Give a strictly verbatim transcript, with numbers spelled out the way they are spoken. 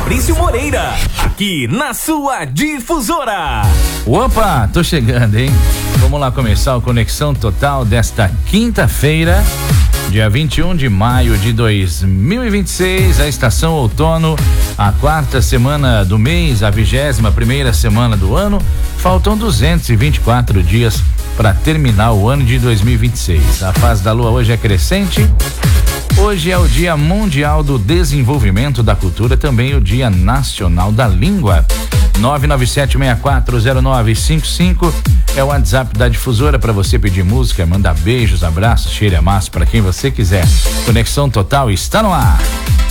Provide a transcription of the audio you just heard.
Fabrício Moreira, aqui na sua Difusora. Opa, tô chegando, hein? Vamos lá começar o Conexão Total desta quinta-feira, dia vinte e um de maio de dois mil e vinte e seis, a estação outono, a quarta semana do mês, a vigésima primeira semana do ano. Faltam duzentos e vinte e quatro dias para terminar o ano de dois mil e vinte e seis. A fase da lua hoje é crescente. Hoje é o Dia Mundial do Desenvolvimento da Cultura, também o Dia Nacional da Língua. nove nove sete seis quatro zero nove cinco cinco é o WhatsApp da Difusora para você pedir música, mandar beijos, abraços, cheiro e amasso para quem você quiser. Conexão Total está no ar.